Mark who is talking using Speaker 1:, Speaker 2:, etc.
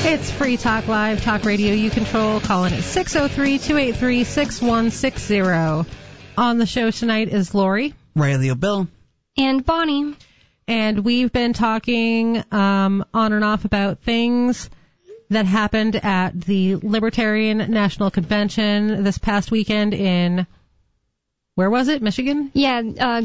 Speaker 1: It's Free Talk Live, talk radio you control. Call in at 603-283-6160. On the show tonight is Lori,
Speaker 2: Riley O'Bill,
Speaker 3: and Bonnie.
Speaker 1: And we've been talking on and off about things that happened at the Libertarian National Convention this past weekend in, where was it, Michigan?
Speaker 3: Yeah,